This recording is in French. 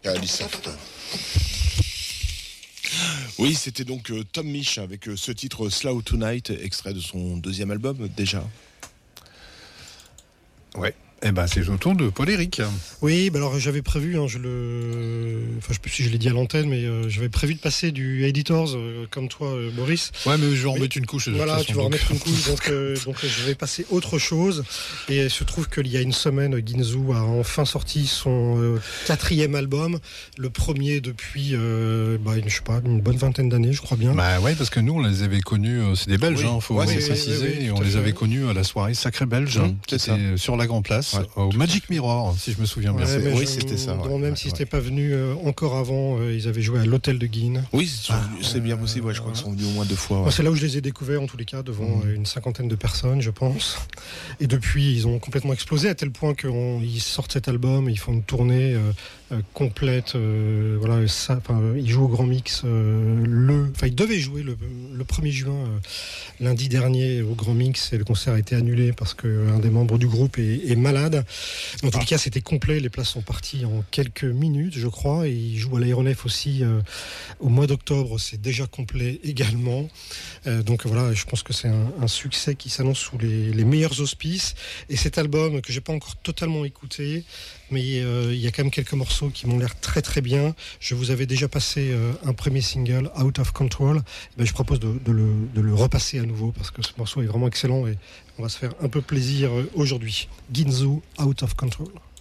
Ah, du soft. Oui, c'était donc Tom Misch avec ce titre Slow Tonight, extrait de son deuxième album déjà. Ouais. Eh ben, c'est au tour de Paul-Éric. Oui, bah alors j'avais prévu, je sais plus si je l'ai dit à l'antenne, mais j'avais prévu de passer du Editors comme toi, Boris. Ouais, mais je vais en remettre une couche. Voilà, tu vas remettre une couche, donc je vais passer autre chose. Et il se trouve qu'il y a une semaine, Ginzu a enfin sorti son quatrième album, le premier depuis, une bonne vingtaine d'années, je crois bien. Bah ouais, parce que nous, on les avait connus, c'est des Belges, faut préciser, oui, et on les avait connus à la soirée Sacré Belge, qui était sur la Grand Place. Au Magic Mirror, si je me souviens bien. Oui, c'était ça. Même si c'était pas venu encore avant, ils avaient joué à l'Hôtel de Guine. Oui, c'est bien possible. Je crois qu'ils sont venus au moins 2 fois. Moi, c'est là où je les ai découverts, en tous les cas, devant une cinquantaine de personnes, je pense. Et depuis, ils ont complètement explosé à tel point qu'ils sortent cet album, ils font une tournée complète. Ils jouent au Grand Mix ils devaient jouer le 1er juin, lundi dernier, au Grand Mix, et le concert a été annulé parce qu'un des membres du groupe est malade. En tous les cas, c'était complet. Les places sont parties en quelques minutes, je crois. Et ils jouent à l'Aéronef aussi au mois d'octobre. C'est déjà complet également. Donc voilà, je pense que c'est un succès qui s'annonce sous les meilleurs auspices. Et cet album, que j'ai pas encore totalement écouté, mais il y a quand même quelques morceaux qui m'ont l'air très très bien. Je vous avais déjà passé un premier single, Out of Control. Je propose de le repasser à nouveau parce que ce morceau est vraiment excellent et on va se faire un peu plaisir aujourd'hui. Ginzu, Out of Control.